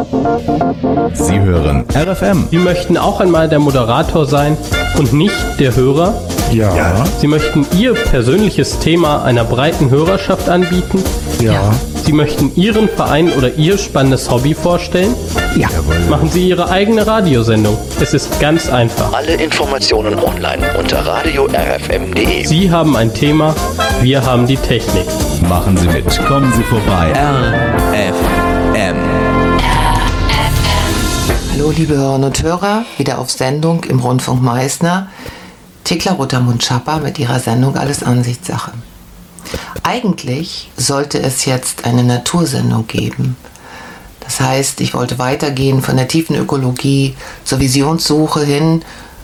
Sie hören RFM. Sie möchten auch einmal der Moderator sein und nicht der Hörer? Ja. Sie möchten Ihr persönliches Thema einer breiten Hörerschaft anbieten? Ja. Sie möchten Ihren Verein oder Ihr spannendes Hobby vorstellen? Ja. Machen Sie Ihre eigene Radiosendung. Es ist ganz einfach. Alle Informationen online unter radio-rfm.de. Sie haben ein Thema, wir haben die Technik. Machen Sie mit. Kommen Sie vorbei. RFM. Hallo liebe Hörerinnen und Hörer, wieder auf Sendung im Rundfunk Meißner. Thekla Rottermund-Schapper mit ihrer Sendung Alles Ansichtssache. Eigentlich sollte es jetzt eine Natursendung geben. Das heißt, ich wollte weitergehen von der tiefen Ökologie zur Visionssuche hin,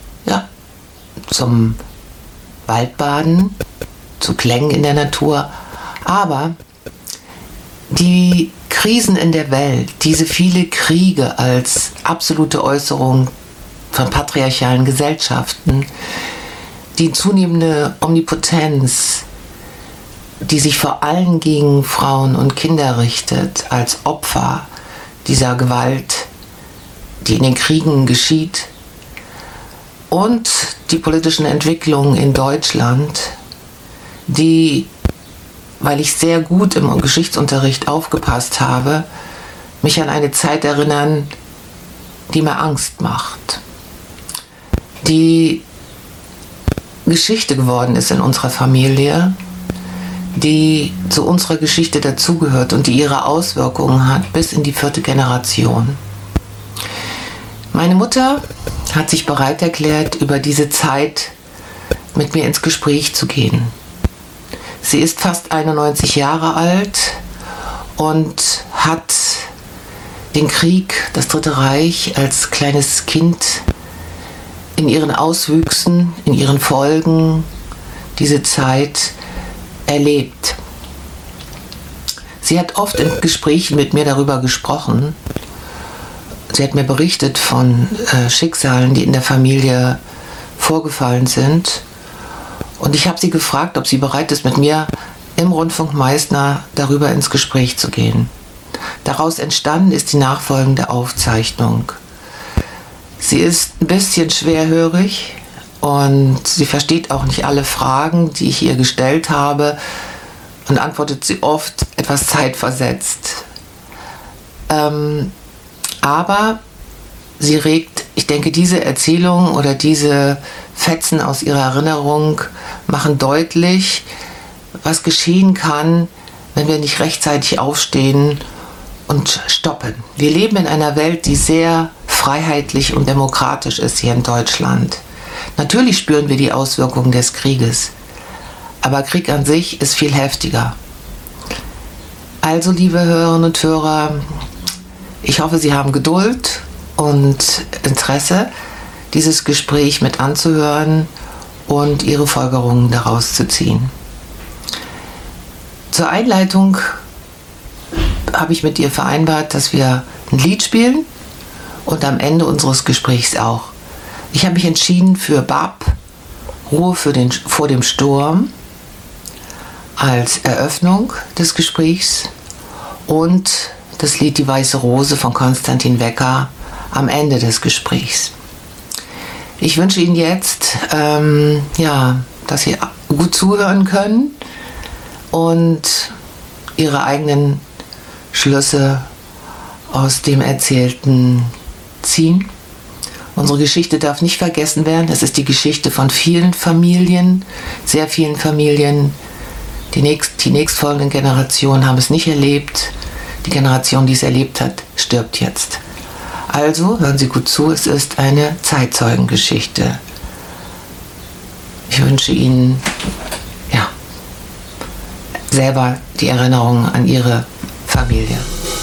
zum Waldbaden, zu Klängen in der Natur. Aber die Krisen in der Welt, diese viele Kriege als absolute Äußerung von patriarchalen Gesellschaften, die zunehmende Omnipotenz, die sich vor allem gegen Frauen und Kinder richtet, als Opfer dieser Gewalt, die in den Kriegen geschieht, und die politischen Entwicklungen in Deutschland, die, weil ich sehr gut im Geschichtsunterricht aufgepasst habe, mich an eine Zeit erinnern, die mir Angst macht, die Geschichte geworden ist in unserer Familie, die zu unserer Geschichte dazugehört und die ihre Auswirkungen hat bis in die 4. Generation. Meine Mutter hat sich bereit erklärt, über diese Zeit mit mir ins Gespräch zu gehen. Sie ist fast 91 Jahre alt und hat den Krieg, das Dritte Reich, als kleines Kind in ihren Auswüchsen, in ihren Folgen, diese Zeit erlebt. Sie hat oft in Gesprächen mit mir darüber gesprochen. Sie hat mir berichtet von Schicksalen, die in der Familie vorgefallen sind. Und ich habe sie gefragt, ob sie bereit ist, mit mir im Rundfunk Meißner darüber ins Gespräch zu gehen. Daraus entstanden ist die nachfolgende Aufzeichnung. Sie ist ein bisschen schwerhörig und sie versteht auch nicht alle Fragen, die ich ihr gestellt habe, und antwortet sie oft etwas zeitversetzt. Aber sie regt, ich denke, diese Erzählung oder diese Fetzen aus ihrer Erinnerung machen deutlich, was geschehen kann, wenn wir nicht rechtzeitig aufstehen und stoppen. Wir leben in einer Welt, die sehr freiheitlich und demokratisch ist hier in Deutschland. Natürlich spüren wir die Auswirkungen des Krieges, aber Krieg an sich ist viel heftiger. Also, liebe Hörerinnen und Hörer, ich hoffe, Sie haben Geduld und Interesse, dieses Gespräch mit anzuhören und Ihre Folgerungen daraus zu ziehen. Zur Einleitung habe ich mit ihr vereinbart, dass wir ein Lied spielen und am Ende unseres Gesprächs auch. Ich habe mich entschieden für BAP, Ruhe vor dem Sturm, als Eröffnung des Gesprächs und das Lied Die Weiße Rose von Konstantin Wecker am Ende des Gesprächs. Ich wünsche Ihnen jetzt, dass Sie gut zuhören können und Ihre eigenen Schlüsse aus dem Erzählten ziehen. Unsere Geschichte darf nicht vergessen werden. Es ist die Geschichte von vielen Familien, sehr vielen Familien. Die nächstfolgenden Generationen haben es nicht erlebt. Die Generation, die es erlebt hat, stirbt jetzt. Also hören Sie gut zu, es ist eine Zeitzeugengeschichte. Ich wünsche Ihnen selber die Erinnerung an Ihre Familie.